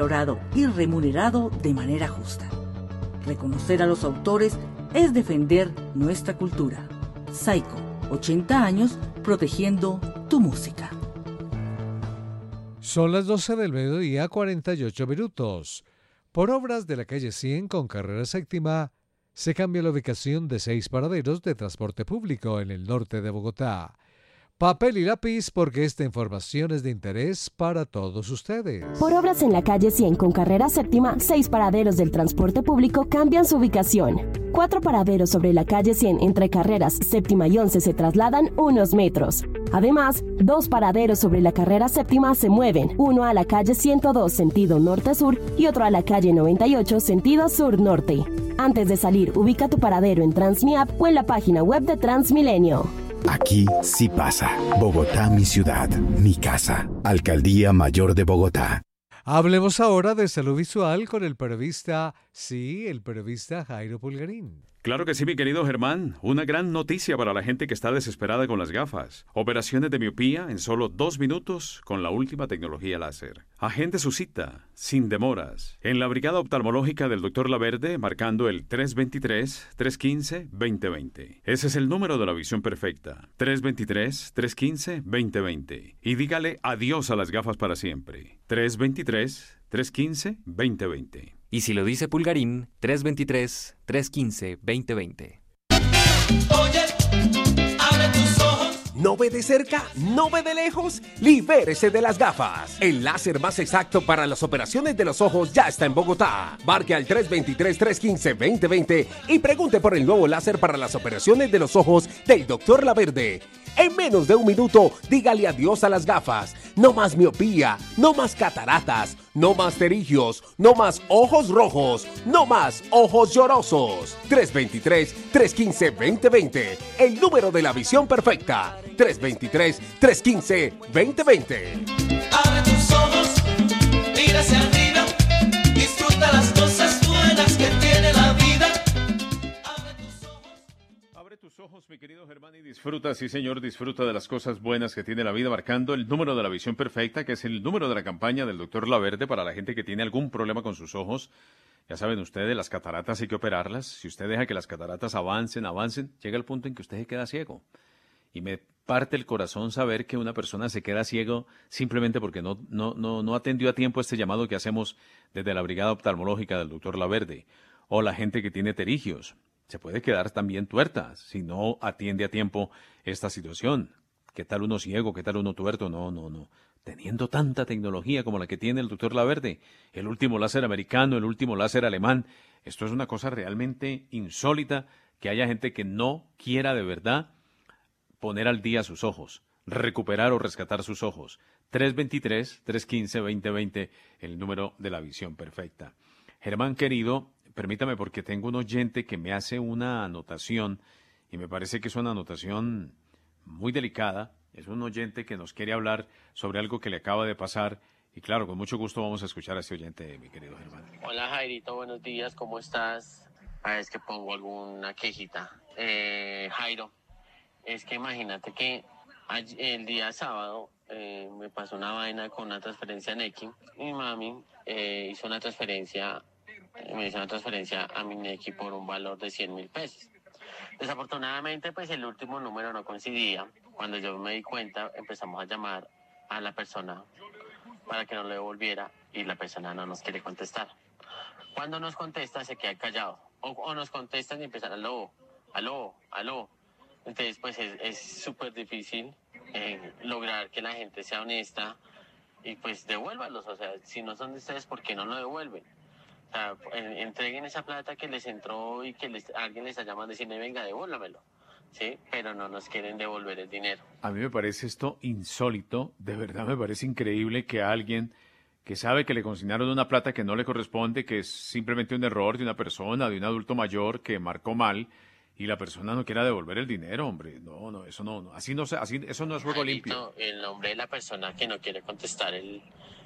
valorado y remunerado de manera justa. Reconocer a los autores es defender nuestra cultura. Saico, 80 años protegiendo tu música. Son las 12 del mediodía, 48 minutos. Por obras de la calle 100 con carrera séptima, se cambia la ubicación de 6 paraderos de transporte público en el norte de Bogotá. Papel y lápiz porque esta información es de interés para todos ustedes. Por obras en la calle 100 con carrera séptima, 6 paraderos del transporte público cambian su ubicación. 4 paraderos sobre la calle 100 entre carreras séptima y 11 se trasladan unos metros. Además, 2 paraderos sobre la carrera séptima se mueven, uno a la calle 102 sentido norte-sur y otro a la calle 98 sentido sur-norte. Antes de salir, ubica tu paradero en Transmiap o en la página web de Transmilenio. Aquí sí pasa. Bogotá, mi ciudad, mi casa. Alcaldía Mayor de Bogotá. Hablemos ahora de salud visual con el periodista Jairo Pulgarín. Claro que sí, mi querido Germán. Una gran noticia para la gente que está desesperada con las gafas. Operaciones de miopía en solo 2 minutos con la última tecnología láser. Agende su cita, sin demoras, en la Brigada Oftalmológica del Dr. Laverde, marcando el 323-315-2020. Ese es el número de la visión perfecta. 323-315-2020. Y dígale adiós a las gafas para siempre. 323-315-2020. Y si lo dice Pulgarín, 323-315-2020. Oye, abre tus ojos. ¿No ve de cerca? ¿No ve de lejos? Libérese de las gafas. El láser más exacto para las operaciones de los ojos ya está en Bogotá. Marque al 323-315-2020 y pregunte por el nuevo láser para las operaciones de los ojos del Dr. Laverde. En menos de 1 minuto, dígale adiós a las gafas. No más miopía, no más cataratas, no más pterigios, no más ojos rojos, no más ojos llorosos. 323-315-2020, el número de la visión perfecta. 323-315-2020. Abre tus ojos, mira hacia arriba, disfruta las cosas buenas que tiene la vida. Abre tus ojos, mi querido Germán, y disfruta, sí señor, disfruta de las cosas buenas que tiene la vida, marcando el número de la visión perfecta, que es el número de la campaña del Dr. Laverde para la gente que tiene algún problema con sus ojos. Ya saben ustedes, las cataratas hay que operarlas. Si usted deja que las cataratas avancen, llega el punto en que usted se queda ciego. Y me parte el corazón saber que una persona se queda ciego simplemente porque no atendió a tiempo este llamado que hacemos desde la Brigada Oftalmológica del Dr. Laverde. O la gente que tiene pterigios. Se puede quedar también tuerta si no atiende a tiempo esta situación. ¿Qué tal uno ciego? ¿Qué tal uno tuerto? No. Teniendo tanta tecnología como la que tiene el Dr. Laverde, el último láser americano, el último láser alemán, esto es una cosa realmente insólita, que haya gente que no quiera de verdad poner al día sus ojos, recuperar o rescatar sus ojos. 323-315-2020, el número de la visión perfecta. Germán querido, permítame porque tengo un oyente que me hace una anotación y me parece que es una anotación muy delicada. Es un oyente que nos quiere hablar sobre algo que le acaba de pasar y claro, con mucho gusto vamos a escuchar a este oyente, mi querido Germán. Hola Jairito, buenos días, ¿cómo estás? Es que pongo alguna quejita. Jairo, es que imagínate que el día sábado me pasó una vaina con una transferencia en X. Mi mami hizo una transferencia. Me hizo una transferencia a mi Nequi por un valor de 100.000 pesos. Desafortunadamente, pues el último número no coincidía. Cuando yo me di cuenta, empezamos a llamar a la persona para que nos lo devolviera y la persona no nos quiere contestar. Cuando nos contesta, se queda callado. O nos contestan y empiezan, aló. Entonces, pues es súper difícil lograr que la gente sea honesta y pues devuélvalos. O sea, si no son de ustedes, ¿por qué no lo devuelven? O sea, entreguen esa plata que les entró y que alguien les está llamando y decirle, venga, devuélvamelo. Sí, pero no nos quieren devolver el dinero. A mí me parece esto insólito, de verdad me parece increíble que alguien que sabe que le consignaron una plata que no le corresponde, que es simplemente un error de una persona, de un adulto mayor que marcó mal, y la persona no quiera devolver el dinero, hombre. No, eso no, así no, así, eso no es juego limpio. El nombre de la persona que no quiere contestar el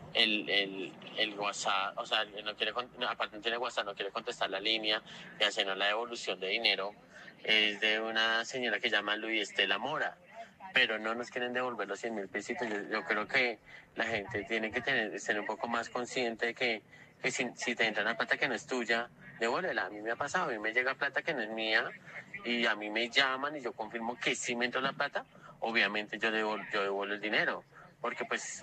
WhatsApp, o sea, aparte no tiene WhatsApp, no quiere contestar la línea y hacer la devolución de dinero, es de una señora que se llama Luis Estela Mora, pero no nos quieren devolver los 100.000 pesitos. Yo creo que la gente tiene que ser un poco más consciente de que si te entra una plata que no es tuya, devuélvela. A mí me ha pasado, a mí me llega plata que no es mía y a mí me llaman y yo confirmo que sí me entró la plata, obviamente yo devuelvo el dinero, porque pues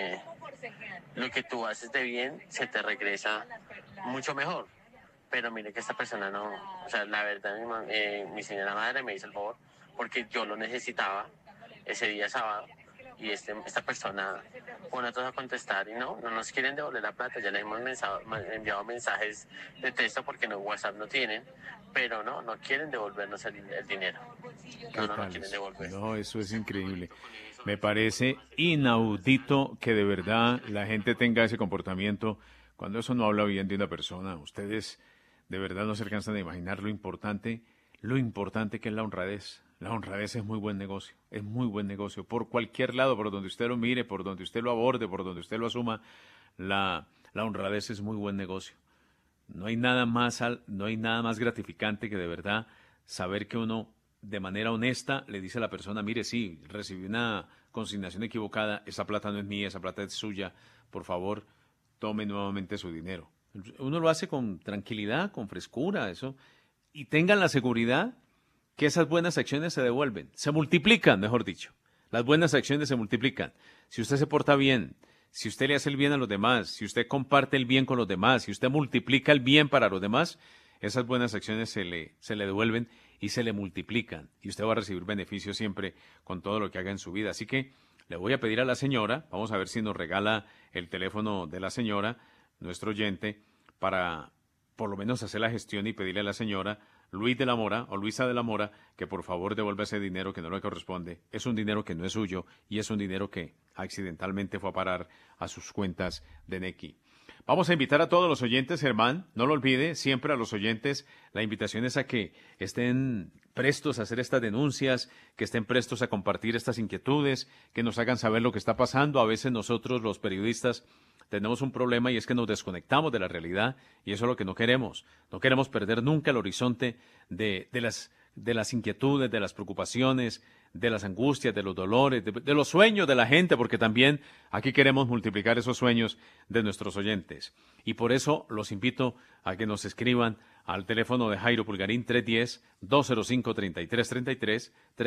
lo que tú haces de bien se te regresa mucho mejor. Pero mire que esta persona no, o sea, la verdad, mi señora madre me hizo el favor porque yo lo necesitaba ese día sábado y esta persona pone a todos a contestar y no nos quieren devolver la plata. Ya le hemos enviado mensajes de texto porque WhatsApp no tienen, pero no quieren devolvernos el dinero. No quieren devolver. No, eso es increíble. Me parece inaudito que de verdad la gente tenga ese comportamiento cuando eso no habla bien de una persona. Ustedes de verdad no se alcanzan a imaginar lo importante que es la honradez. La honradez es muy buen negocio, por cualquier lado, por donde usted lo mire, por donde usted lo aborde, por donde usted lo asuma, la honradez es muy buen negocio. No hay nada más gratificante que de verdad saber que uno de manera honesta le dice a la persona, mire, sí, recibí una consignación equivocada, esa plata no es mía, esa plata es suya, por favor, tome nuevamente su dinero. Uno lo hace con tranquilidad, con frescura, eso, y tengan la seguridad que esas buenas acciones se devuelven, se multiplican, mejor dicho. Las buenas acciones se multiplican. Si usted se porta bien, si usted le hace el bien a los demás, si usted comparte el bien con los demás, si usted multiplica el bien para los demás, esas buenas acciones se le devuelven y se le multiplican. Y usted va a recibir beneficios siempre con todo lo que haga en su vida. Así que le voy a pedir a la señora, vamos a ver si nos regala el teléfono de la señora, nuestro oyente, para por lo menos hacer la gestión y pedirle a la señora Luis de la Mora o Luisa de la Mora que por favor devuelva ese dinero que no le corresponde. Es un dinero que no es suyo y es un dinero que accidentalmente fue a parar a sus cuentas de Nequi. Vamos a invitar a todos los oyentes, Germán, no lo olvide, siempre a los oyentes, la invitación es a que estén prestos a hacer estas denuncias, que estén prestos a compartir estas inquietudes, que nos hagan saber lo que está pasando. A veces nosotros, los periodistas, tenemos un problema y es que nos desconectamos de la realidad y eso es lo que no queremos. No queremos perder nunca el horizonte de las inquietudes, de las preocupaciones, de las angustias, de los dolores, de los sueños de la gente, porque también aquí queremos multiplicar esos sueños de nuestros oyentes. Y por eso los invito a que nos escriban al teléfono de Jairo Pulgarín 310-205-3333,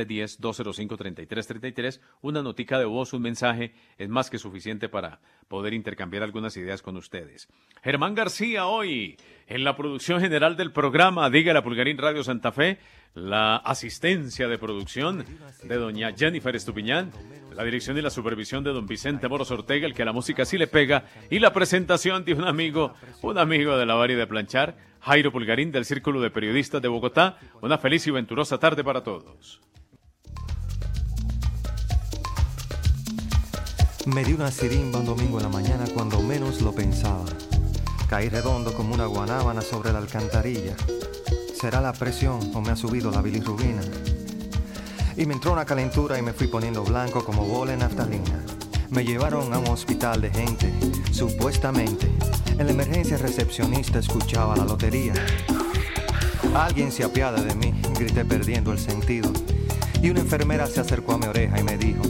310-205-3333, una notica de voz, un mensaje, es más que suficiente para poder intercambiar algunas ideas con ustedes. Germán García hoy, en la producción general del programa Dígale a Pulgarín Radio Santa Fe, la asistencia de producción de doña Jennifer Estupiñán, la dirección y la supervisión de don Vicente Moros Ortega, el que a la música sí le pega, y la presentación de un amigo de lavar y de planchar, Jairo Pulgarín del Círculo de Periodistas de Bogotá. Una feliz y venturosa tarde para todos. Me di una sirimba un domingo en la mañana cuando menos lo pensaba. Caí redondo como una guanábana sobre la alcantarilla. ¿Será la presión o me ha subido la bilirrubina? Y me entró una calentura y me fui poniendo blanco como bola en naftalina. Me llevaron a un hospital de gente, supuestamente. En la emergencia recepcionista escuchaba la lotería. Alguien se apiada de mí, grité perdiendo el sentido. Y una enfermera se acercó a mi oreja y me dijo: